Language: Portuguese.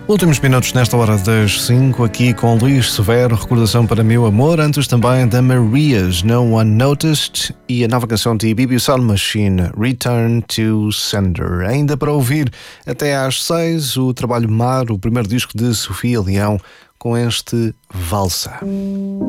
Últimos minutos nesta hora das 5, aqui com Luís Severo, recordação para Meu Amor, antes também da Marias, No One Noticed, e a nova canção de Bibi Sound Machine, Return to Sender. Ainda para ouvir até às 6, o trabalho Mar, o primeiro disco de Sofia Leão, com este Valsa.